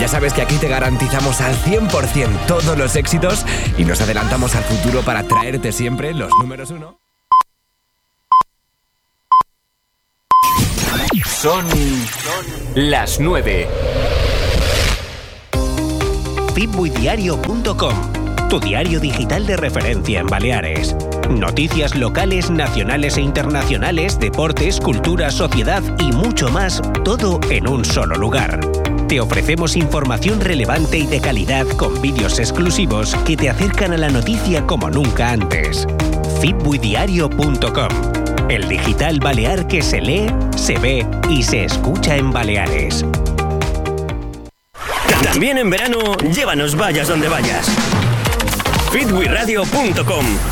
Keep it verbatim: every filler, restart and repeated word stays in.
Ya sabes que aquí te garantizamos al cien por ciento todos los éxitos y nos adelantamos al futuro para traerte siempre los números uno. Son las nueve. fitbuidiario punto com, tu diario digital de referencia en Baleares. Noticias locales, nacionales e internacionales, deportes, cultura, sociedad y mucho más, todo en un solo lugar. Te ofrecemos información relevante y de calidad con vídeos exclusivos que te acercan a la noticia como nunca antes. fitbuidiario punto com, el digital balear que se lee, se ve y se escucha en Baleares. También en verano, llévanos vayas donde vayas. fitbuiradio punto com